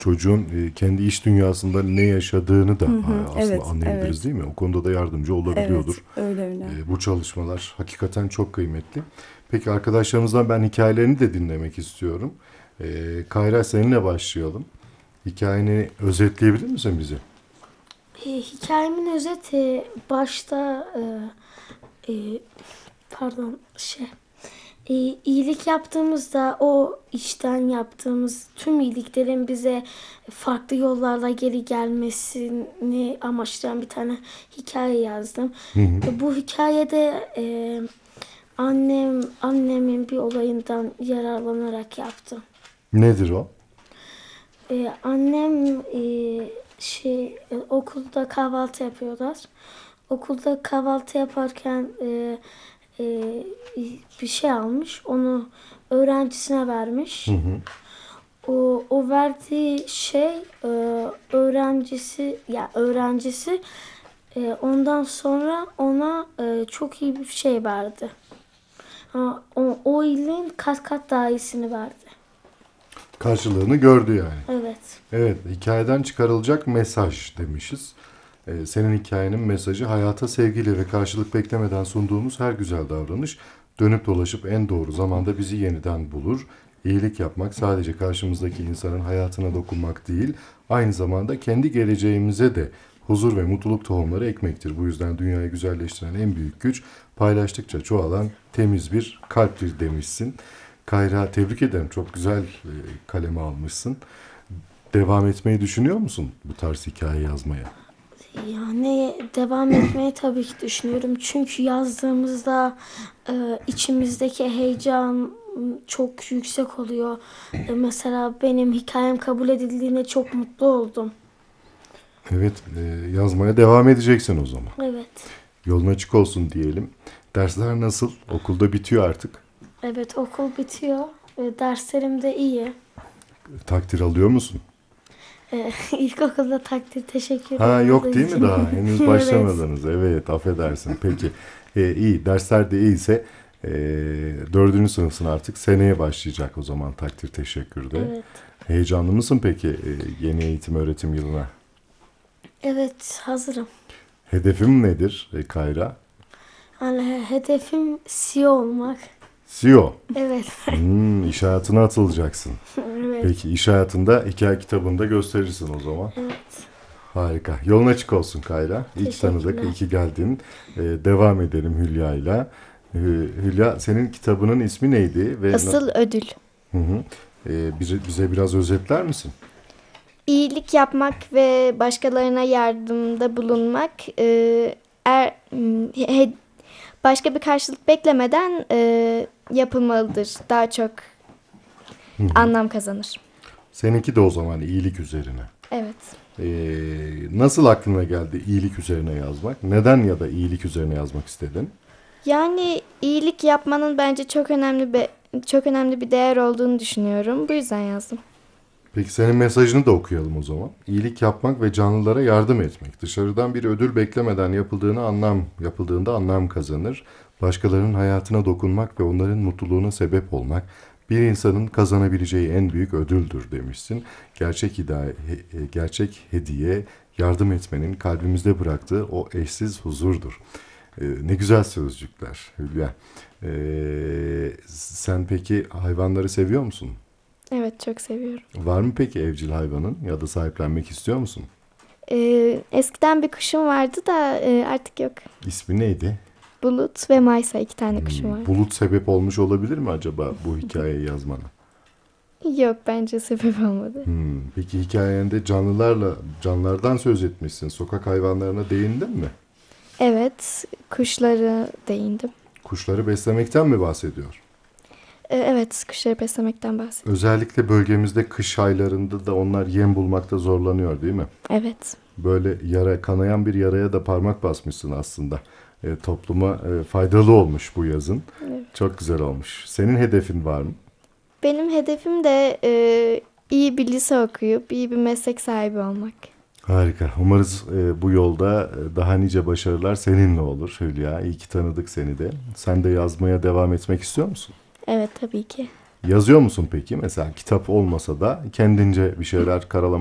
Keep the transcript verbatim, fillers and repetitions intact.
çocuğun e, kendi iç dünyasında ne yaşadığını da Hı e, hı, aslında evet, anlayabiliriz evet, değil mi? O konuda da yardımcı evet, olabiliyordur. öyle öyle. E, bu çalışmalar hakikaten çok kıymetli. Peki arkadaşlarımızdan ben hikayelerini de dinlemek istiyorum. E, Kayra, seninle başlayalım. Hikayeni özetleyebilir misin bize? E, hikayemin özeti başta e, e, pardon şey e, iyilik yaptığımızda o işten yaptığımız tüm iyiliklerin bize farklı yollarla geri gelmesini amaçlayan bir tane hikaye yazdım. Hı hı. E, bu hikayede e, annem annemin bir olayından yararlanarak yaptım. Nedir o? Ee, annem e, şey e, okulda kahvaltı yapıyorlar. Okulda kahvaltı yaparken e, e, bir şey almış. Onu öğrencisine Hı vermiş. hı. O, o verdiği şey e, öğrencisi ya öğrencisi e, ondan sonra ona e, çok iyi bir şey verdi. Ha, o, o iyiliğin kat kat daha iyisini verdi. Karşılığını gördü yani. Evet. Evet, hikayeden çıkarılacak mesaj demişiz. Ee, senin hikayenin mesajı hayata sevgiyle ve karşılık beklemeden sunduğumuz her güzel davranış dönüp dolaşıp en doğru zamanda bizi yeniden bulur. İyilik yapmak sadece karşımızdaki insanın hayatına dokunmak değil, aynı zamanda kendi geleceğimize de huzur ve mutluluk tohumları ekmektir. Bu yüzden dünyayı güzelleştiren en büyük güç paylaştıkça çoğalan temiz bir kalptir demişsin. Kayra, tebrik ederim. Çok güzel e, kaleme almışsın. Devam etmeyi düşünüyor musun bu tarz hikaye yazmaya? Yani devam etmeyi tabii ki düşünüyorum. Çünkü yazdığımızda e, içimizdeki heyecan çok yüksek oluyor. E, mesela benim hikayem kabul edildiğine çok mutlu oldum. Evet, e, yazmaya devam edeceksin o zaman. Evet. Yolun açık olsun diyelim. Dersler nasıl? Okulda bitiyor artık. Evet, okul bitiyor. E, derslerim de iyi. Takdir alıyor musun? E, ilkokulda takdir teşekkür Ha, yok olmadığı değil mi için. daha? Henüz Evet. başlamadınız. Evet, affedersin. Peki, e, iyi. Dersler de iyiyse e, dördüncü sınıfsın artık. Seneye başlayacak o zaman takdir teşekkürde. Evet. Heyecanlı mısın peki e, yeni eğitim öğretim yılına? Evet, hazırım. Hedefim nedir e, Kayra? Yani he- hedefim C E O olmak. C E O. Evet. Hmm, iş hayatına atılacaksın. Evet. Peki iş hayatında hikaye kitabında gösterirsin o zaman. Evet. Harika. Yolun açık olsun Kayra. İyi ki tanıdık, iyi Teşekkürler. ki geldin. Ee, devam edelim Hülya'yla. Ee, Hülya, senin kitabının ismi neydi? Ve Asıl ödül. hı hı. Ee, bize, bize biraz özetler misin? İyilik yapmak ve başkalarına yardımda bulunmak e, er, he- başka bir karşılık beklemeden e, yapılmalıdır. Daha çok Hı hı. anlam kazanır. Seninki de o zaman iyilik üzerine. Evet. Ee, nasıl aklına geldi iyilik üzerine yazmak? Neden ya da iyilik üzerine yazmak istedin? Yani iyilik yapmanın bence çok önemli bir çok önemli bir değer olduğunu düşünüyorum. Bu yüzden yazdım. Peki senin mesajını da okuyalım o zaman. İyilik yapmak ve canlılara yardım etmek. Dışarıdan bir ödül beklemeden yapıldığını anlam, yapıldığında anlam kazanır. Başkalarının hayatına dokunmak ve onların mutluluğuna sebep olmak bir insanın kazanabileceği en büyük ödüldür demişsin. Gerçek hediye, gerçek hediye yardım etmenin kalbimizde bıraktığı o eşsiz huzurdur. Ee, ne güzel sözcükler Hülya. Ee, sen peki hayvanları seviyor musun? Evet, çok seviyorum. Var mı peki evcil hayvanın ya da sahiplenmek istiyor musun? E, eskiden bir kuşum vardı da e, artık yok. İsmi neydi? Bulut ve Maysa, iki tane kuşum Hmm, vardı. Bulut sebep olmuş olabilir mi acaba bu hikayeyi yazmana? Yok, bence sebep olmadı. Hmm, peki hikayende canlılarla, canlılardan söz etmişsin. Sokak hayvanlarına değindin mi? Evet, kuşları değindim. Kuşları beslemekten mi bahsediyor? E, evet, kuşları beslemekten bahsediyorum. Özellikle bölgemizde kış aylarında da onlar yem bulmakta zorlanıyor değil mi? Evet. Böyle yara, kanayan bir yaraya da parmak basmışsın aslında. E, topluma e, faydalı olmuş bu yazın. Evet. Çok güzel olmuş. Senin hedefin var mı? Benim hedefim de e, iyi bir lise okuyup iyi bir meslek sahibi olmak. Harika. Umarız e, bu yolda e, daha nice başarılar seninle olur Hülya. İyi ki tanıdık seni de. Sen de yazmaya devam etmek istiyor musun? Evet, tabii ki. Yazıyor musun peki? Mesela kitap olmasa da kendince bir şeyler karalamak